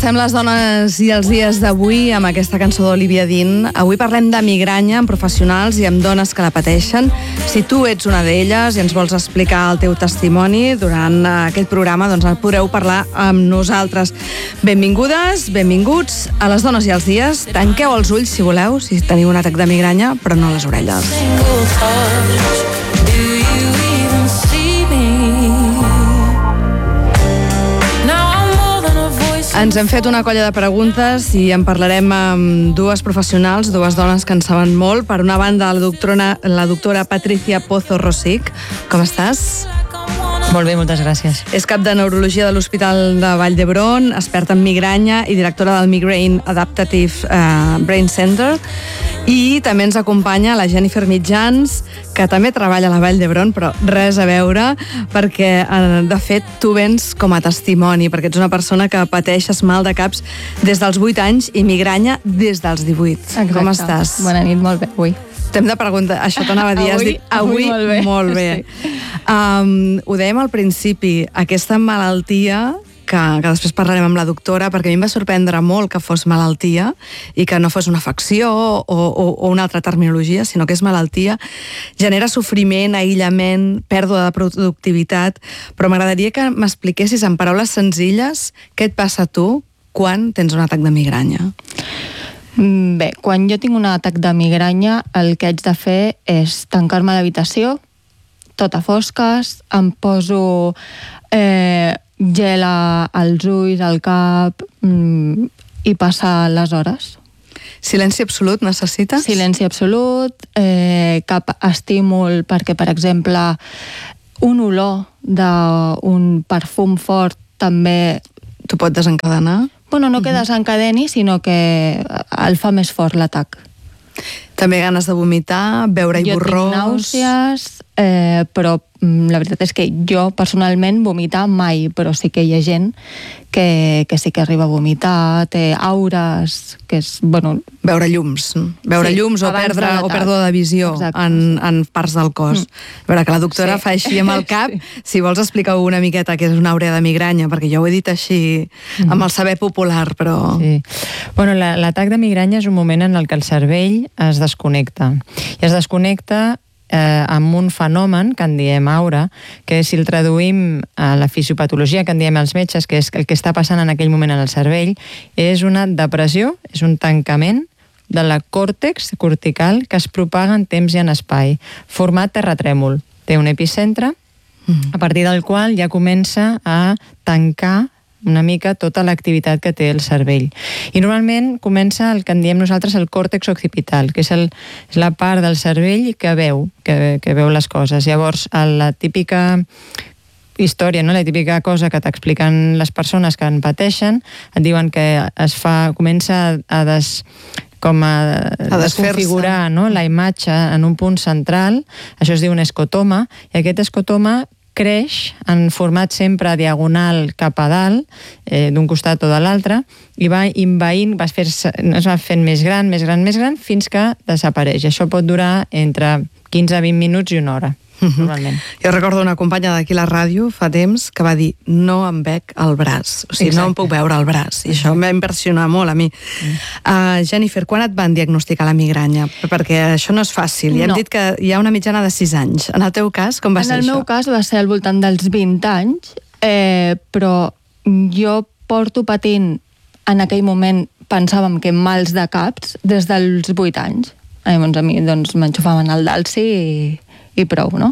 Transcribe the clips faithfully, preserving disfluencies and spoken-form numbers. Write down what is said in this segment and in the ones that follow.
Comencem les dones i els dies d'avui amb aquesta cançó d'Olivia Dean. Avui parlem de migranya amb professionals i amb dones que la pateixen. Si tu ets una d'elles i ens vols explicar el teu testimoni durant aquest programa, doncs podreu parlar amb nosaltres. Benvingudes, benvinguts a les dones i els dies. Tanqueu els ulls si voleu, si teniu un atac de migranya, però no les orelles. Ens hem fet una colla de preguntes i en parlarem amb dues professionals, dues dones que en saben molt. Per una banda, la doctora, la doctora Patricia Pozo Rosic. Com estàs? Molt bé, moltes gràcies. És cap de neurologia de l'Hospital de Vall d'Hebron, experta en migranya i directora del Migraine Adaptative uh, Brain Center. I també ens acompanya la Jennifer Mitjans, que també treballa a la Vall d'Hebron, però res a veure, perquè, de fet, tu vens com a testimoni, perquè ets una persona que pateixes mal de caps des dels vuit anys i migranya des dels divuit. Exacte. Com estàs? Bona nit, molt bé, avui. T'hem de preguntar, això t'anava a dir, has dit avui, avui molt bé. Molt bé. Sí. Um, ho dèiem al principi, aquesta malaltia, que, que després parlarem amb la doctora, perquè a mi em va sorprendre molt que fos malaltia i que no fos una afecció o, o, o una altra terminologia, sinó que és malaltia, genera sofriment, aïllament, pèrdua de productivitat, però m'agradaria que m'expliquessis en paraules senzilles què et passa a tu quan tens un atac de migranya. Bé, quan jo tinc un atac de migranya, el que haig de fer és tancar-me a l'habitació, tot a fosques, em poso eh, gel als ulls, al cap mm, i passar les hores. Silenci absolut necessites? Silenci absolut, eh, cap estímul, perquè, per exemple, un olor d'un perfum fort també... T'ho pot desencadenar? Bueno, no que desencadeni, sinó que el fa més fort l'atac. També ganes de vomitar, beure i borrós... Jo tinc nàusees, eh, però la veritat és que jo personalment vomitar mai, però sí que hi ha gent que, que sí que arriba a vomitar, té aures, que és... Bueno, veure llums, veure sí, llums o perdre o pèrdua de visió en, en parts del cos. Mm. A veure, que la doctora sí. fa així amb el cap, sí. Si vols explicar una miqueta què és una àurea de migranya, perquè jo ho he dit així mm. amb el saber popular, però... Sí. Bueno, l'atac de migranya és un moment en el que el cervell es desconnecta. I es desconnecta eh, amb un fenomen que en diem aura, que si el traduïm a la fisiopatologia que en diem els metges, que és el que està passant en aquell moment en el cervell, és una depressió, és un tancament de la còrtex cortical que es propaga en temps i en espai, format terratrèmol. Té un epicentre, a partir del qual ja comença a tancar una mica tota l'activitat que té el cervell. I normalment comença el que en diem nosaltres el còrtex occipital, que és, el, és la part del cervell que veu, que, que veu les coses. Llavors, la típica història, no? La típica cosa que t'expliquen les persones que en pateixen, et diuen que es fa, comença a des... com a, a desconfigurar, no? La imatge en un punt central, això es diu un escotoma, i aquest escotoma creix en format sempre diagonal cap a dalt, eh, d'un costat o de l'altre, i va invaint, va fer, es va fent més gran, més gran, més gran, fins que desapareix. Això pot durar entre quinze a vint minuts i una hora, normalment. Jo recordo una companya d'aquí a la ràdio fa temps que va dir no em bec el braç, o sigui, exacte, no em puc veure el braç, i això m'ha impressionat molt a mi. Mm. Uh, Jennifer, quan et van diagnosticar la migranya? Perquè això no és fàcil, ja hem no. dit que hi ha una mitjana de sis anys. En el teu cas, com va en ser això? En el meu cas va ser al voltant dels vint anys, eh, però jo porto patint, en aquell moment pensàvem que mals de caps des dels vuit anys. Llavors a mi doncs, m'enxufaven el dalsi i i prou, no?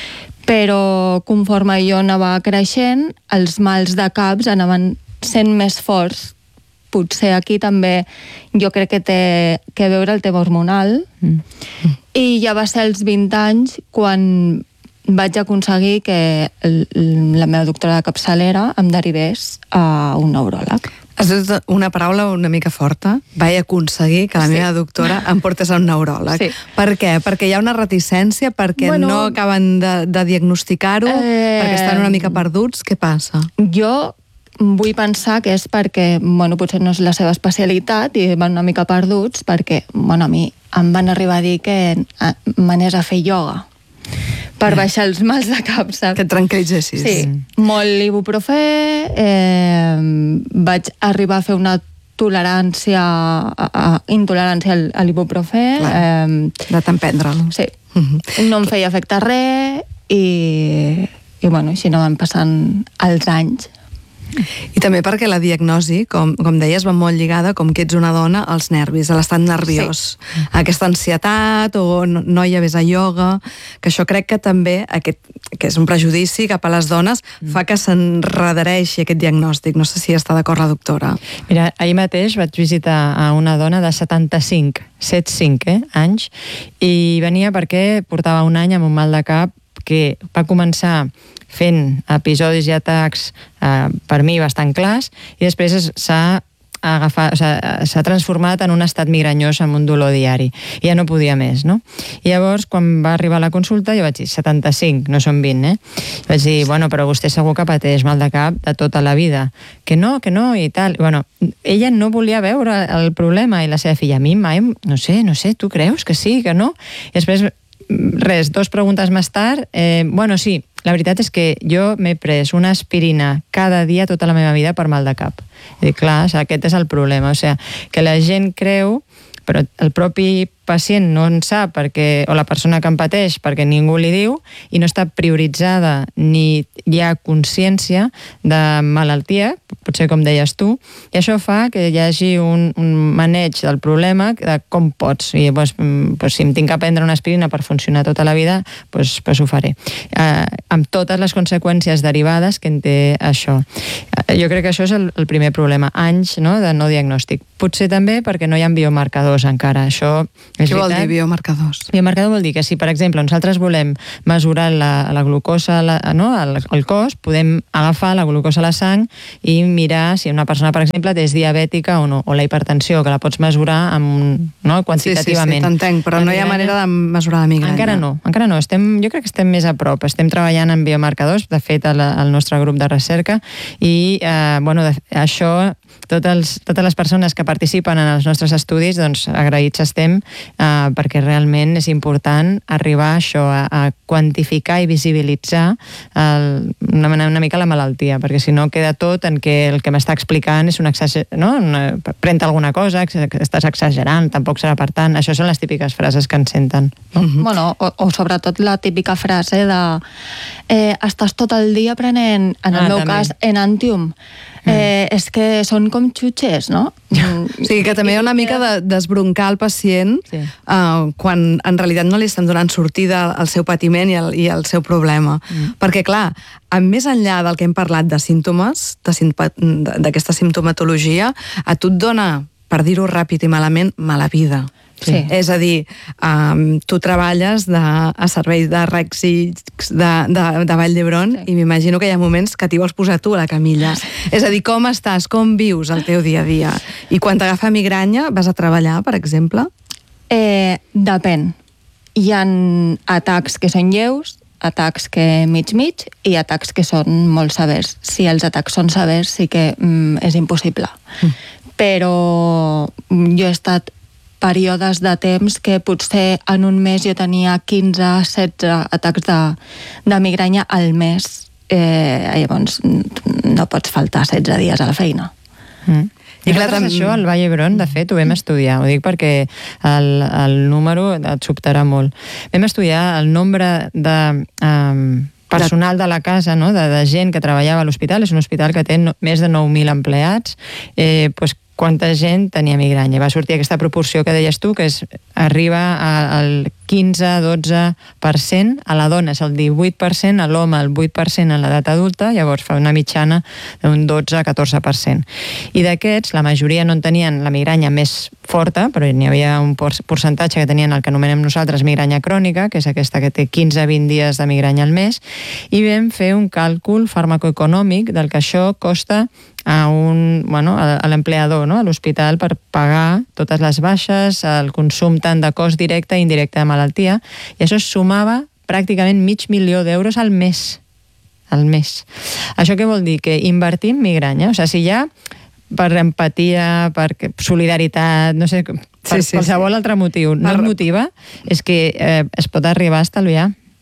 Però conforme jo anava creixent, els mals de caps anaven sent més forts. Potser aquí també jo crec que té que veure el tema hormonal. Mm. I ja va ser als vint anys quan vaig aconseguir que el, la meva doctora de capçalera em derivés a un neuròleg. Has dit una paraula una mica forta. Vaig aconseguir que la sí. meva doctora em portés a un neuròleg. Sí. Per què? Perquè hi ha una reticència, perquè bueno, no acaben de, de diagnosticar-ho, eh... perquè estan una mica perduts. Què passa? Jo vull pensar que és perquè, bueno, potser no és la seva especialitat i van una mica perduts, perquè, bueno, a mi em van arribar a dir que m'anés a fer ioga. per baixar els mals de cap, saps? Que et tranquil·litzessis. Sí, molt ibuprofè, eh, vaig arribar a fer una tolerància, a, a, intolerància al, a l'ibuprofè. Eh, de tant prendre'l. Sí, uh-huh. No em feia efecte res i, i bueno, així no van passant els anys. I també perquè la diagnosi, com, com deies, va molt lligada, com que ets una dona, als nervis, a l'estat nerviós. Sí. Aquesta ansietat, o no, noia vés a ioga, que això crec que també, aquest, que és un prejudici cap a les dones, mm. fa que s'enredareixi aquest diagnòstic. No sé si està d'acord la doctora. Mira, ahir mateix vaig visitar a una dona de setanta-cinc, setanta-cinc eh, anys, i venia perquè portava un any amb un mal de cap que va començar fent episodis i atacs eh, per mi bastant clars, i després s'ha agafat, o sigui, s'ha transformat en un estat migranyós amb un dolor diari, i ja no podia més, no? I llavors, quan va arribar a la consulta, jo vaig dir, setanta-cinc, no són vint, eh? I vaig dir, bueno, però vostè segur que pateix mal de cap de tota la vida. Que no, que no, i tal. I, bueno, ella no volia veure el problema, i la seva filla, a mi mai, no sé, no sé, tu creus que sí, que no? I després, res, dos preguntes més tard, eh, bueno, sí, la veritat és que jo m'he pres una aspirina cada dia tota la meva vida per mal de cap. I clar, aquest és el problema, o sigui, que la gent creu, però el propi pacient no en sap, perquè, o la persona que en pateix, perquè ningú li diu, i no està prioritzada ni hi ha consciència de malaltia, potser com deies tu, i això fa que hi hagi un, un maneig del problema de com pots, i doncs, doncs, si em tinc que prendre una aspirina per funcionar tota la vida, doncs, doncs ho faré. Eh, amb totes les conseqüències derivades que en té això. Eh, jo crec que això és el, el primer problema, anys, no?, de no diagnòstic. Potser també perquè no hi ha biomarcadors encara, això és Què veritat. vol dir biomarcadors? Biomarcador vol dir que si, per exemple, nosaltres volem mesurar la, la glucosa, la, no, el, el cos, podem agafar la glucosa a la sang i mirar si una persona, per exemple, és diabètica o no, o la hipertensió, que la pots mesurar amb, no, quantitativament. Sí, sí, sí, t'entenc, però la no hi ha migranya... manera de mesurar la migranya. Encara no, encara no. Estem, jo crec que estem més a prop. Estem treballant en biomarcadors, de fet, al, al nostre grup de recerca, i, eh, bueno, de, això, tots els, totes les persones que participen en els nostres estudis, doncs, agraïts estem, eh, perquè realment és important arribar a això, a, a quantificar i visibilitzar el, una, una mica la malaltia, perquè si no queda tot en què el que m'està explicant és un exager... no? Una, pren-te alguna cosa, estàs exagerant, tampoc serà per tant. Això són les típiques frases que ens senten. No? Mm-hmm. Bueno, o, o sobretot la típica frase de eh, estàs tot el dia prenent, en el ah, meu també. cas, Enantium. Eh, és que són com xutxes, no? O sigui, que també hi ha una mica de desbroncar el pacient sí. uh, quan en realitat no li estem donant sortida al seu patiment i al, i al seu problema. Mm. Perquè, clar, més enllà del que hem parlat de símptomes, d'aquesta simptomatologia, a tu et dona, per dir-ho ràpid i malament, mala vida. Sí. És a dir, um, tu treballes de, a serveis de Rex X de, de, de Vall d'Hebron sí. i m'imagino que hi ha moments que t'hi vols posar tu a la camilla. Sí. És a dir, com estàs, com vius el teu dia a dia? I quan t'agafa migranya, vas a treballar, per exemple? Eh, depèn. Hi ha atacs que són lleus, atacs que mig-mig i atacs que són molt severs. Si els atacs són severs, sí que mm, és impossible. Mm. Però jo he estat períodes de temps que potser en un mes jo tenia quinze setze atacs de, de migranya al mes. Eh, llavors no pots faltar setze dies a la feina. Mm. I clar, també... això al Vall d'Hebron, de fet, ho vam estudiar. Ho dic perquè el, el número et sobtarà molt. Vam estudiar el nombre de... Um, personal de la casa, no? de, de gent que treballava a l'hospital. És un hospital que té no, més de nou mil empleats. Eh, pues, quanta gent tenia migranya. Va sortir aquesta proporció que deies tu, que és, arriba al quinze a dotze per cent, a la dona és el divuit per cent, a l'home el vuit per cent en l'edat adulta, llavors fa una mitjana d'un dotze a catorze per cent. I d'aquests, la majoria no en tenien la migranya més forta, però n'hi havia un percentatge que tenien el que anomenem nosaltres migranya crònica, que és aquesta que té quinze a vint dies de migranya al mes, i vam fer un càlcul farmacoeconòmic del que això costa a, un, bueno, a l'empleador, no? a l'hospital, per pagar totes les baixes, el consum tant de cost directe i indirecte de malaltia, i això es sumava pràcticament mig milió d'euros al mes. Al mes. Això què vol dir? Que invertim migranya. O sigui, si hi ha per empatia, per solidaritat, no sé, per sí, sí, qualsevol sí. altre motiu, no per... et motiva, és que eh, es pot arribar a estalviar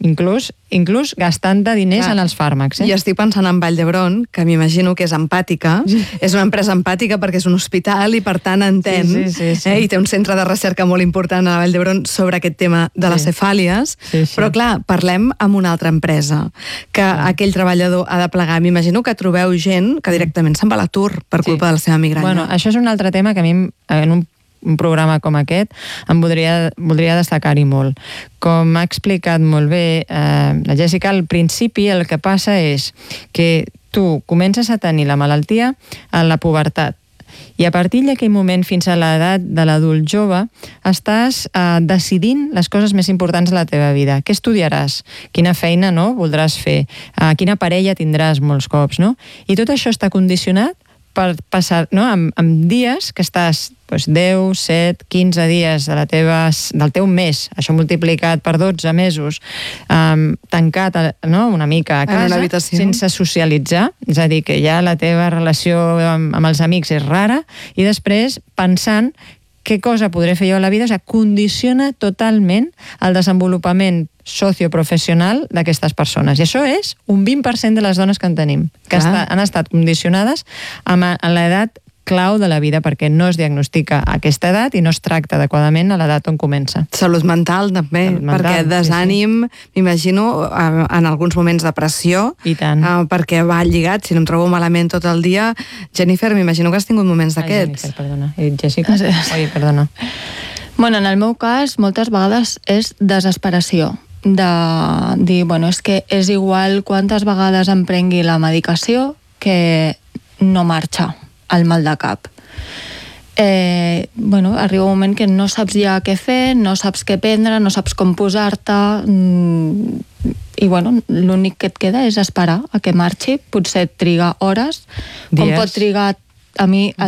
inclús, inclús gastant-te diners Clar. en els fàrmacs. Eh? I estic pensant en Vall d'Hebron, que m'imagino que és empàtica, sí. és una empresa empàtica perquè és un hospital i per tant entén, sí, sí, sí, sí. Eh? i té un centre de recerca molt important a Vall d'Hebron sobre aquest tema de sí. les cefàlies, sí, sí. però clar, parlem amb una altra empresa, que sí. aquell treballador ha de plegar. M'imagino que trobeu gent que directament se'n va a l'atur per culpa sí. de la seva migranya. Bueno, això és un altre tema que a mi en un un programa com aquest, em voldria, voldria destacar-hi molt. Com ha explicat molt bé eh, la Jessica, al principi el que passa és que tu comences a tenir la malaltia a la pubertat, i a partir d'aquell moment fins a l'edat de l'adult jove estàs eh, decidint les coses més importants de la teva vida. Què estudiaràs? Quina feina no, voldràs fer? Eh, quina parella tindràs molts cops? No? I tot això està condicionat per passar, no? amb, amb dies que estàs doncs, deu, set, quinze dies de la teva, del teu mes, això multiplicat per dotze mesos, um, tancat no? una mica a casa, sense socialitzar, és a dir, que ja la teva relació amb, amb els amics és rara, i després pensant què cosa podré fer jo a la vida, o sigui, condiciona totalment el desenvolupament socioprofessional d'aquestes persones. I això és un vint per cent de les dones que en tenim, que està, han estat condicionades amb, a l'edat clau de la vida, perquè no es diagnostica a aquesta edat i no es tracta adequadament a l'edat on comença. Salut mental, també, Salut mental, perquè desànim, sí, sí. m'imagino, en alguns moments depressió, I tant. Uh, perquè va lligat, si no em trobo malament tot el dia. Jennifer, m'imagino que has tingut moments d'aquests. Jennifer, perdona. I Jessica? Sí. Oi, perdona. Bueno, en el meu cas, moltes vegades és desesperació de dir, bueno, és que és igual quantes vegades em prengui la medicació que no marxa el mal de cap. Eh, bueno, arriba un moment que no saps ja què fer, no saps què prendre, no saps com posar-te, i bueno, l'únic que et queda és esperar a que marxi, potser triga hores, Dies. com pot trigar a mi